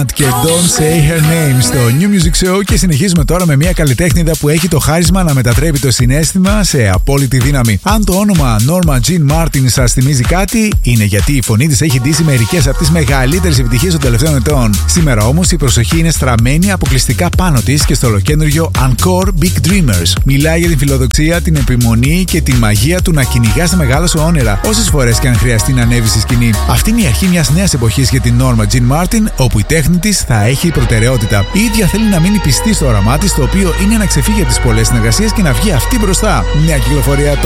Και Don't Say Her Name στο New Music Show. Και συνεχίζουμε τώρα με μια καλλιτέχνηδα που έχει το χάρισμα να μετατρέπει το συναίσθημα σε απόλυτη δύναμη. Αν το όνομα Norma Jean Martin σας θυμίζει κάτι, είναι γιατί η φωνή της έχει ντύσει μερικές από τις μεγαλύτερες επιτυχίες των τελευταίων ετών. Σήμερα όμως η προσοχή είναι στραμμένη αποκλειστικά πάνω της και στο ολοκαίνουργιο Encore Big Dreamers. Μιλάει για την φιλοδοξία, την επιμονή και την μαγεία του να κυνηγάς τα μεγάλα σου όνειρα, όσες φορές και αν χρειαστεί να ανέβει στη σκηνή. Αυτή είναι η αρχή μιας νέας εποχής για την Norma Jean Martin, όπου η τέχνη της θα έχει προτεραιότητα. Η ίδια θέλει να μείνει πιστή στο όραμά της, το οποίο είναι να ξεφύγει από τις πολλές συνεργασίες και να βγει αυτή μπροστά. Μια κυκλοφορία